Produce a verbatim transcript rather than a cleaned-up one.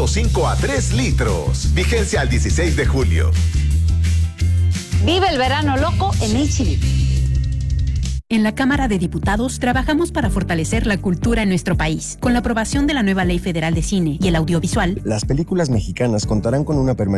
o cinco a tres litros. Vigencia al dieciséis de julio. Vive el verano loco en H E B. En la Cámara de Diputados trabajamos para fortalecer la cultura en nuestro país. Con la aprobación de la nueva Ley Federal de Cine y el Audiovisual, las películas mexicanas contarán con una permanencia